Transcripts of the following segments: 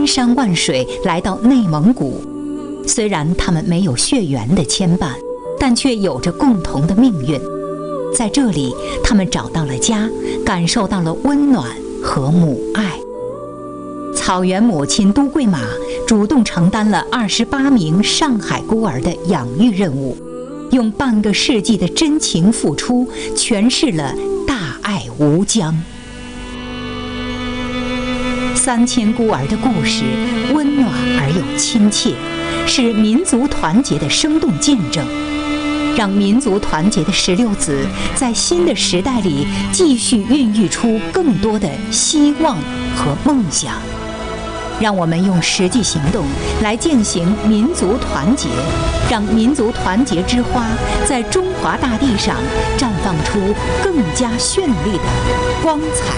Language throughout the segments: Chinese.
千山万水来到内蒙古。虽然他们没有血缘的牵绊，但却有着共同的命运。在这里，他们找到了家，感受到了温暖和母爱。草原母亲都桂马主动承担了28名上海孤儿的养育任务，用半个世纪的真情付出，诠释了大爱无疆。3000孤儿的故事温暖而又亲切，是民族团结的生动见证。让民族团结的16子在新的时代里继续孕育出更多的希望和梦想。让我们用实际行动来践行民族团结，让民族团结之花在中华大地上绽放出更加绚丽的光彩。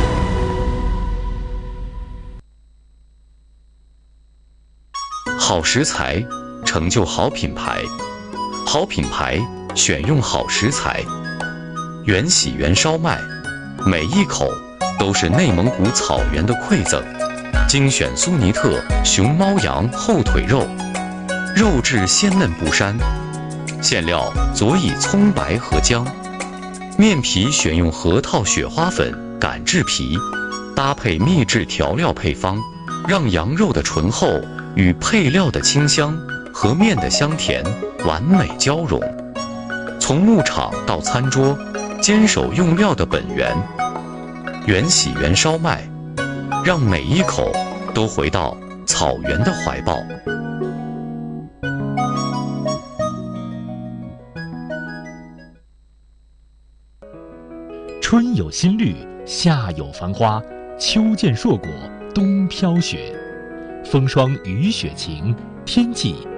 好食材成就好品牌，好品牌选用好食材。原喜原烧麦，每一口都是内蒙古草原的馈赠。精选苏尼特熊猫羊后腿肉，肉质鲜嫩不膻，馅料佐以葱白和姜，面皮选用核桃雪花粉擀制皮，搭配秘制调料配方，让羊肉的醇厚与配料的清香和面的香甜完美交融。从牧场到餐桌，坚守用料的本源。原喜原烧麦，让每一口都回到草原的怀抱。 春有新绿，夏有繁花，秋见硕果，冬飘雪。风霜雨雪晴，天气